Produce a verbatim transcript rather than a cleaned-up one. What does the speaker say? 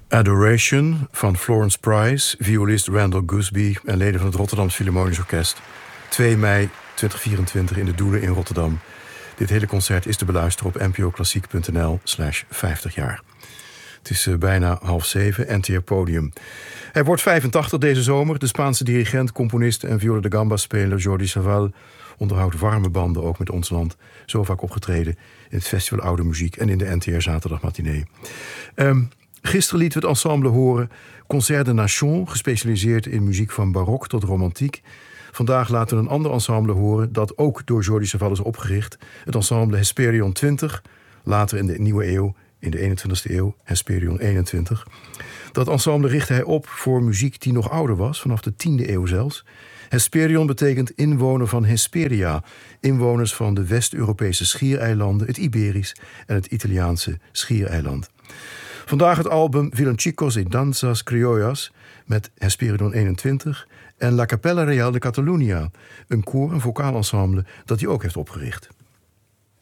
Adoration van Florence Price, violist Randall Gooseby en leden van het Rotterdams Philharmonisch Orkest. twee mei tweeduizend vierentwintig in de Doelen in Rotterdam. Dit hele concert is te beluisteren op npoklassiek.nl slash vijftig jaar. Het is uh, bijna half zeven, N T R Podium. Hij wordt vijfentachtig deze zomer. De Spaanse dirigent, componist en viola da gamba-speler Jordi Savall onderhoudt warme banden ook met ons land. Zo vaak opgetreden in het Festival Oude Muziek en in de N T R Zaterdagmatinee. Um, Gisteren lieten we het ensemble horen Concert de Nation, gespecialiseerd in muziek van barok tot romantiek. Vandaag laten we een ander ensemble horen dat ook door Jordi Savall is opgericht. Het ensemble Hesperion twintig, later in de nieuwe eeuw, in de eenentwintigste eeuw, Hesperion eenentwintig. Dat ensemble richtte hij op voor muziek die nog ouder was, vanaf de tiende eeuw zelfs. Hesperion betekent inwoner van Hesperia, inwoners van de West-Europese schiereilanden, het Iberisch en het Italiaanse schiereiland. Vandaag het album Villancicos e Danzas Criollas met Hesperion eenentwintig en La Capella Real de Catalunya, een koor- en vocaal ensemble dat hij ook heeft opgericht.